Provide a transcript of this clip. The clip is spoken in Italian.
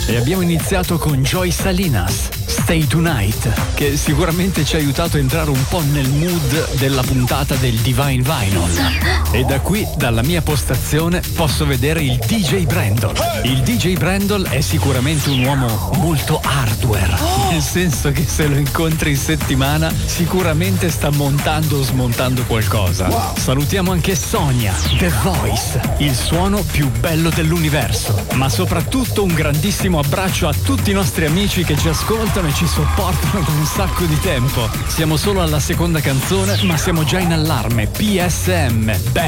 E abbiamo iniziato con Joy Salinas, Stay Tonight, che sicuramente ci ha aiutato a entrare un po' nel mood della puntata del Divine Vinyl. E da qui, dalla mia postazione, posso vedere il DJ Brandon. Il DJ Brandon è sicuramente un uomo molto hardware, nel senso che se lo incontri in settimana sicuramente sta montando o smontando qualcosa. Salutiamo anche Sonia, The Voice, il suono più bello dell'universo. Ma soprattutto un grandissimo abbraccio a tutti i nostri amici che ci ascoltano e ci sopportano da un sacco di tempo. Siamo solo alla seconda canzone, ma siamo già in allarme. PSM, Back